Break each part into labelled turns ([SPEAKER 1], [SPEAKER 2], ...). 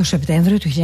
[SPEAKER 1] Το Σεπτέμβριο του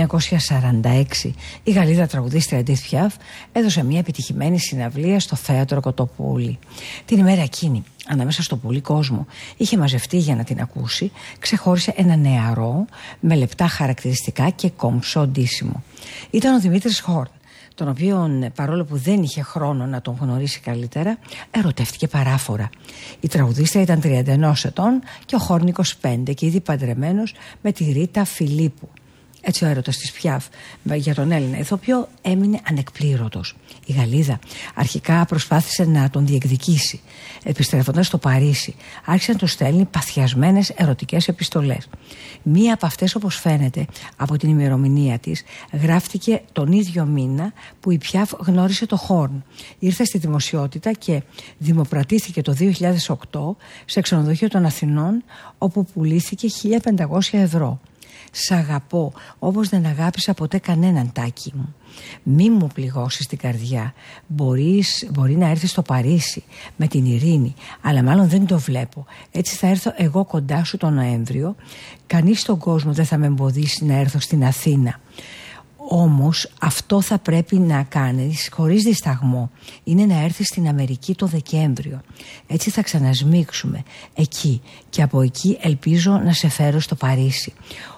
[SPEAKER 1] 1946 η Γαλλίδα τραγουδίστρια Edith Piaf έδωσε μια επιτυχημένη συναυλία στο θέατρο Κοτοπούλη. Την ημέρα εκείνη, ανάμεσα στο πολύ κόσμο είχε μαζευτεί για να την ακούσει, ξεχώρισε ένα νεαρό με λεπτά χαρακτηριστικά και κομψό ντύσιμο. Ήταν ο Δημήτρης Χόρν, τον οποίον, παρόλο που δεν είχε χρόνο να τον γνωρίσει καλύτερα, ερωτεύτηκε παράφορα. Η τραγουδίστρια ήταν 31 ετών και ο Χόρν 25 και ήδη παντρεμένος με τη Ρίτα Φιλίππου. Έτσι ο έρωτας της Πιάφ για τον Έλληνα ηθοποιό έμεινε ανεκπλήρωτος. Η Γαλλίδα αρχικά προσπάθησε να τον διεκδικήσει. Επιστρέφοντας στο Παρίσι, άρχισε να του στέλνει παθιασμένες ερωτικές επιστολές. Μία από αυτές, όπως φαίνεται από την ημερομηνία της, γράφτηκε τον ίδιο μήνα που η Πιάφ γνώρισε το Χόρν. Ήρθε στη δημοσιότητα και δημοπρατήθηκε το 2008 σε ξενοδοχείο των Αθηνών, όπου πουλήθηκε 1.500 ευρώ. «Σ' αγαπώ όπως δεν αγάπησα ποτέ κανέναν, Τάκη μου. Μη μου πληγώσεις την καρδιά. Μπορεί να έρθεις στο Παρίσι με την Ειρήνη, αλλά μάλλον δεν το βλέπω. Έτσι θα έρθω εγώ κοντά σου τον Νοέμβριο. Κανείς στον κόσμο δεν θα με εμποδίσει να έρθω στην Αθήνα. Όμως αυτό θα πρέπει να κάνεις χωρίς δισταγμό. Είναι να έρθεις στην Αμερική το Δεκέμβριο. Έτσι θα ξανασμίξουμε εκεί και από εκεί ελπίζω να σε φέρω στο Παρίσι.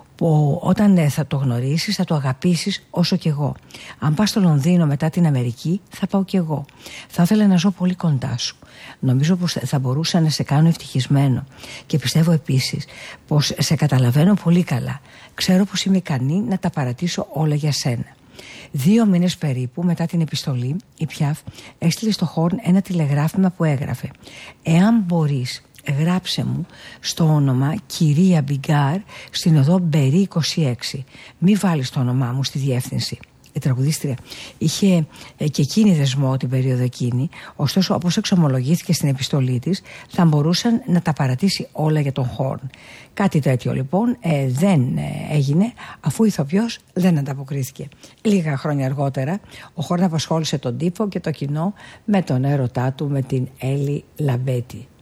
[SPEAKER 1] Όταν θα το γνωρίσεις θα το αγαπήσεις όσο κι εγώ. Αν πας στο Λονδίνο μετά την Αμερική θα πάω κι εγώ. Θα ήθελα να ζω πολύ κοντά σου. Νομίζω πως θα μπορούσα να σε κάνω ευτυχισμένο. Και πιστεύω επίσης πως σε καταλαβαίνω πολύ καλά. Ξέρω πως είμαι ικανή να τα παρατήσω όλα για σένα». 2 μήνες περίπου μετά την επιστολή, η Πιάφ έστειλε στο Χόρν ένα τηλεγράφημα που έγραφε: «Εάν μπορείς, γράψε μου στο όνομα κυρία Μπιγκάρ στην οδό Μπερί 26. Μη βάλεις το όνομά μου στη διεύθυνση». Η τραγουδίστρια είχε και εκείνη δεσμό την περίοδο εκείνη, ωστόσο, όπως εξομολογήθηκε στην επιστολή της, θα μπορούσαν να τα παρατήσει όλα για τον Χόρν. Κάτι τέτοιο λοιπόν δεν έγινε, αφού η ηθοποιός δεν ανταποκρίθηκε. Λίγα χρόνια αργότερα ο Χόρν απασχόλησε τον τύπο και το κοινό με τον έρωτά του με την Έλλη Λαμπέτη.